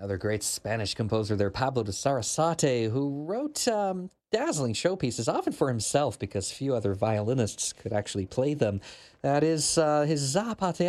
Another great Spanish composer there, Pablo de Sarasate, who wrote dazzling showpieces, often for himself because few other violinists could actually play them. That is his Zapate